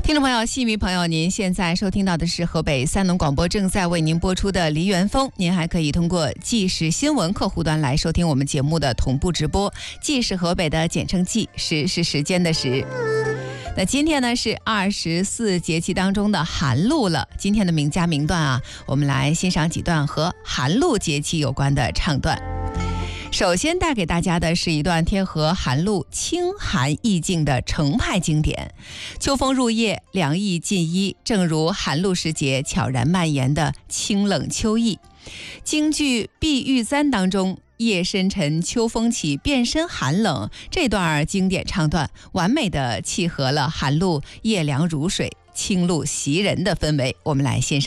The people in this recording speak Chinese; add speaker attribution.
Speaker 1: 听众朋友、戏迷朋友，您现在收听到的是河北三农广播正在为您播出的梨园风。您还可以通过即时新闻客户端来收听我们节目的同步直播。即是河北的简称即，时是时间的时。那今天呢是24节气当中的寒露了。今天的名家名段啊，我们来欣赏几段和寒露节气有关的唱段。首先带给大家的是一段贴合寒露清寒意境的程派经典。秋风入夜，凉意尽衣，正如寒露时节悄然蔓延的清冷秋意。京剧《碧玉簪》当中，夜深沉秋风起，遍身寒冷，这段经典唱段完美的契合了寒露夜凉如水、清露袭人的氛围。我们来欣赏。